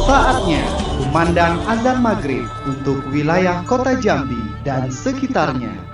Saatnya kumandang azan maghrib untuk wilayah kota Jambi dan sekitarnya.